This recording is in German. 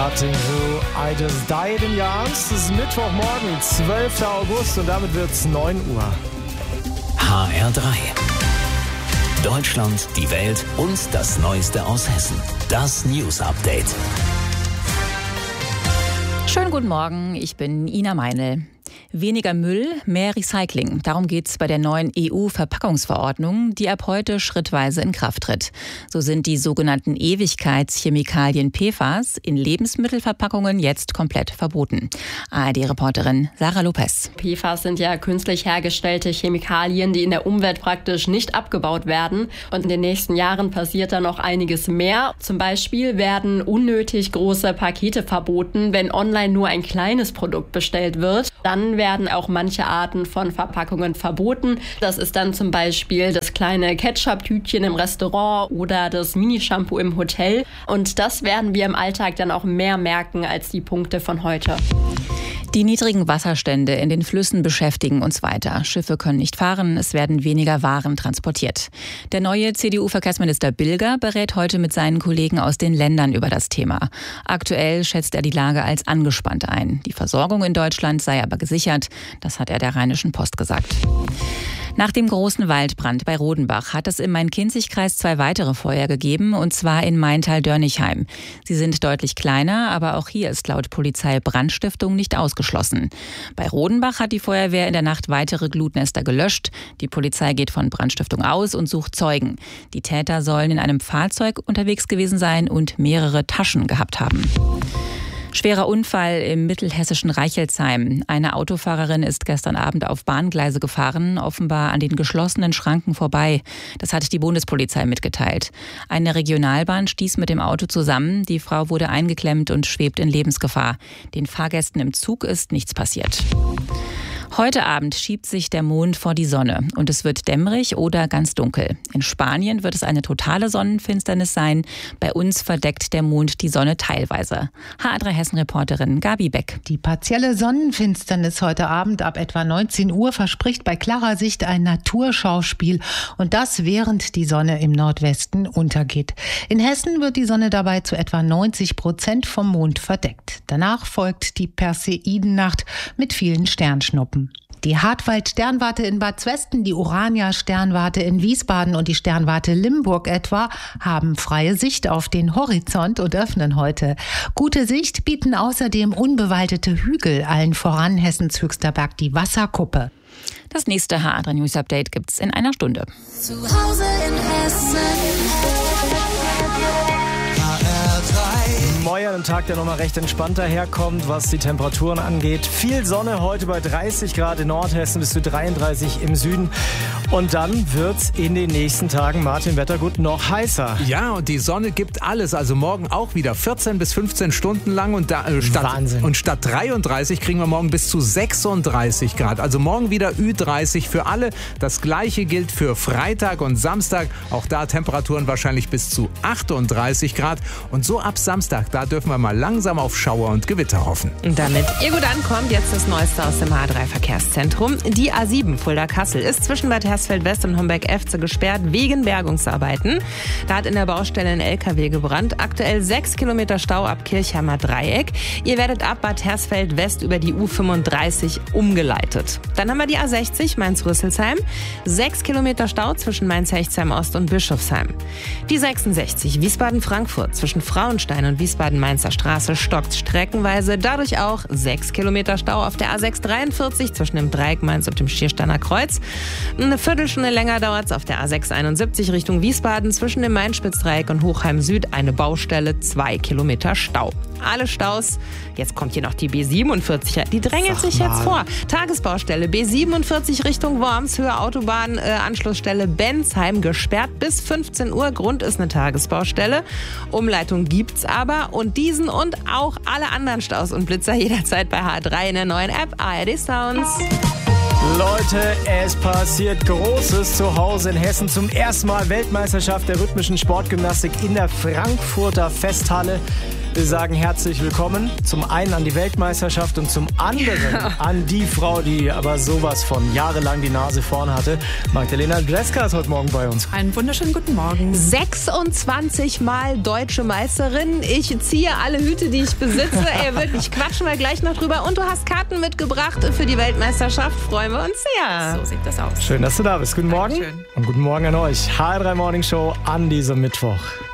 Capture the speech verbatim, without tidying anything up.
Cutting Through I Just Died in Your Arms. Es ist Mittwochmorgen, zwölfter August und damit wird es neun Uhr. H R drei. Deutschland, die Welt und das Neueste aus Hessen. Das News Update. Schönen guten Morgen, ich bin Ina Meinl. Weniger Müll, mehr Recycling. Darum geht es bei der neuen E U-Verpackungsverordnung, die ab heute schrittweise in Kraft tritt. So sind die sogenannten Ewigkeitschemikalien P F A S in Lebensmittelverpackungen jetzt komplett verboten. A R D-Reporterin Sarah Lopez. P F A S sind ja künstlich hergestellte Chemikalien, die in der Umwelt praktisch nicht abgebaut werden. Und in den nächsten Jahren passiert da noch einiges mehr. Zum Beispiel werden unnötig große Pakete verboten, wenn online nur ein kleines Produkt bestellt wird. Dann werden auch manche Arten von Verpackungen verboten. Das ist dann zum Beispiel das kleine Ketchup-Tütchen im Restaurant oder das Mini-Shampoo im Hotel. Und das werden wir im Alltag dann auch mehr merken als die Punkte von heute. Die niedrigen Wasserstände in den Flüssen beschäftigen uns weiter. Schiffe können nicht fahren, es werden weniger Waren transportiert. Der neue C D U-Verkehrsminister Bilger berät heute mit seinen Kollegen aus den Ländern über das Thema. Aktuell schätzt er die Lage als angespannt ein. Die Versorgung in Deutschland sei aber gesichert. Das hat er der Rheinischen Post gesagt. Nach dem großen Waldbrand bei Rodenbach hat es im Main-Kinzig-Kreis zwei weitere Feuer gegeben, und zwar in Maintal-Dörnichheim. Sie sind deutlich kleiner, aber auch hier ist laut Polizei Brandstiftung nicht ausgeschlossen. Bei Rodenbach hat die Feuerwehr in der Nacht weitere Glutnester gelöscht. Die Polizei geht von Brandstiftung aus und sucht Zeugen. Die Täter sollen in einem Fahrzeug unterwegs gewesen sein und mehrere Taschen gehabt haben. Schwerer Unfall im mittelhessischen Reichelsheim. Eine Autofahrerin ist gestern Abend auf Bahngleise gefahren, offenbar an den geschlossenen Schranken vorbei. Das hat die Bundespolizei mitgeteilt. Eine Regionalbahn stieß mit dem Auto zusammen. Die Frau wurde eingeklemmt und schwebt in Lebensgefahr. Den Fahrgästen im Zug ist nichts passiert. Heute Abend schiebt sich der Mond vor die Sonne und es wird dämmerig oder ganz dunkel. In Spanien wird es eine totale Sonnenfinsternis sein. Bei uns verdeckt der Mond die Sonne teilweise. H R drei Hessen-Reporterin Gabi Beck. Die partielle Sonnenfinsternis heute Abend ab etwa neunzehn Uhr verspricht bei klarer Sicht ein Naturschauspiel. Und das, während die Sonne im Nordwesten untergeht. In Hessen wird die Sonne dabei zu etwa neunzig Prozent vom Mond verdeckt. Danach folgt die Perseidennacht mit vielen Sternschnuppen. Die Hartwald-Sternwarte in Bad Zwesten, die Urania-Sternwarte in Wiesbaden und die Sternwarte Limburg etwa haben freie Sicht auf den Horizont und öffnen heute. Gute Sicht bieten außerdem unbewaldete Hügel, allen voran Hessens höchster Berg, die Wasserkuppe. Das nächste H R drei News Update gibt's in einer Stunde. Zu Hause in Hessen. Moin, ein Tag, der nochmal recht entspannt daherkommt, was die Temperaturen angeht. Viel Sonne heute bei dreißig Grad in Nordhessen bis zu dreiunddreißig im Süden. Und dann wird's in den nächsten Tagen, Martin Wettergut, noch heißer. Ja, und die Sonne gibt alles. Also morgen auch wieder vierzehn bis fünfzehn Stunden lang. Und, da, äh, statt, Wahnsinn. Und statt dreiunddreißig kriegen wir morgen bis zu sechsunddreißig Grad. Also morgen wieder Ü dreißig für alle. Das Gleiche gilt für Freitag und Samstag. Auch da Temperaturen wahrscheinlich bis zu achtunddreißig Grad. Und so ab Samstag, da dürfen wir mal langsam auf Schauer und Gewitter hoffen. Und damit ihr gut ankommt, jetzt das Neueste aus dem H R drei Verkehrszentrum. Die A sieben Fulda-Kassel ist zwischen Bad Hersfeld-West und Homberg-Efze gesperrt wegen Bergungsarbeiten. Da hat in der Baustelle ein L K W gebrannt. Aktuell sechs Kilometer Stau ab Kirchheimer Dreieck. Ihr werdet ab Bad Hersfeld-West über die U fünfunddreißig umgeleitet. Dann haben wir die A sechzig Mainz-Rüsselsheim. sechs Kilometer Stau zwischen Mainz-Hechtsheim-Ost und Bischofsheim. Die sechsundsechzig Wiesbaden-Frankfurt zwischen Frauenstein und Wiesbaden-Mainzer Straße stockt streckenweise. Dadurch auch sechs Kilometer Stau auf der A sechs dreiundvierzig zwischen dem Dreieck Mainz und dem Schiersteiner Kreuz. Eine Viertelstunde länger dauert es auf der A sechs einundsiebzig Richtung Wiesbaden zwischen dem Main-Spitz-Dreieck und Hochheim Süd. Eine Baustelle, zwei Kilometer Stau. Alle Staus. Jetzt kommt hier noch die B siebenundvierzig. Die drängelt Sag sich mal. jetzt vor. Tagesbaustelle B siebenundvierzig Richtung Worms, Höhe Autobahn, äh, Anschlussstelle Bensheim gesperrt bis fünfzehn Uhr. Grund ist eine Tagesbaustelle. Umleitung gibt's aber. Und diesen und auch alle anderen Staus und Blitzer jederzeit bei H R drei in der neuen App A R D Sounds. Leute, es passiert Großes zu Hause in Hessen. Zum ersten Mal Weltmeisterschaft der rhythmischen Sportgymnastik in der Frankfurter Festhalle. Wir sagen herzlich willkommen. Zum einen an die Weltmeisterschaft und zum anderen an die Frau, die aber sowas von jahrelang die Nase vorn hatte. Magdalena Dreska ist heute Morgen bei uns. Einen wunderschönen guten Morgen. sechsundzwanzig Mal deutsche Meisterin. Ich ziehe alle Hüte, die ich besitze. Ey, wirklich, quatschen wir gleich noch drüber. Und du hast Karten mitgebracht für die Weltmeisterschaft. Freuen wir uns sehr. So sieht das aus. Schön, dass du da bist. Guten Morgen. Dankeschön. Und guten Morgen an euch. H R drei Morning Show an diesem Mittwoch.